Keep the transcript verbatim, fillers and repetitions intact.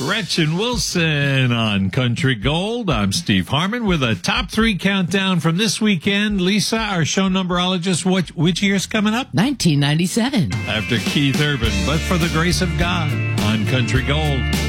Gretchen Wilson on Country Gold. I'm Steve Harmon with a top three countdown from this weekend. Lisa, our show numberologist, what, which year's coming up? nineteen ninety-seven. After Keith Urban, But for the Grace of God on Country Gold.